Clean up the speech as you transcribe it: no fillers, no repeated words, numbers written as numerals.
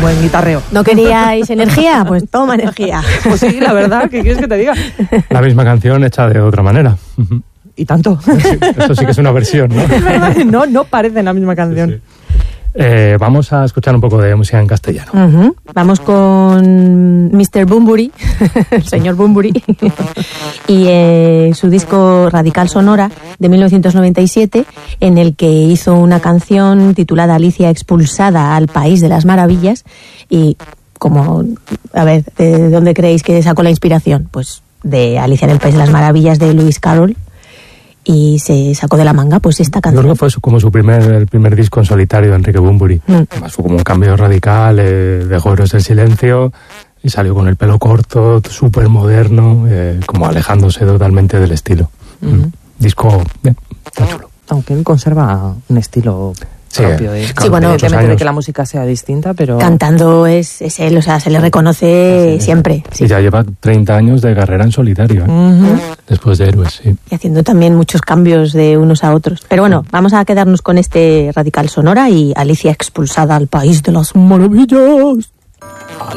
buen guitarreo. ¿No queríais energía? Pues toma energía. Pues sí, la verdad, ¿qué quieres que te diga? La misma canción hecha de otra manera. Y tanto. Sí, eso sí que es una versión, ¿no? Es verdad, no parecen la misma canción. Sí, sí. Vamos a escuchar un poco de música en castellano. Vamos con Mr. Bunbury, el señor Bunbury, y su disco Radical Sonora de 1997, en el que hizo una canción titulada Alicia expulsada al País de las Maravillas. Y como, a ver, ¿de dónde creéis que sacó la inspiración? Pues de Alicia en el País de las Maravillas de Lewis Carroll. Y se sacó de la manga pues esta canción. Yo creo que fue como el primer disco en solitario de Enrique Bunbury. Además fue como un cambio radical, dejó Héroes del Silencio y salió con el pelo corto, súper moderno, como alejándose totalmente del estilo. Disco está chulo. Aunque él conserva un estilo propio. Sí, bueno, independientemente de que la música sea distinta, pero... Cantando es él, o sea, se le reconoce siempre. Sí. Y ya lleva 30 años de carrera en solitario, después de Héroes, sí. Y haciendo también muchos cambios de unos a otros. Pero bueno, vamos a quedarnos con este Radical Sonora y Alicia expulsada al País de las Maravillas.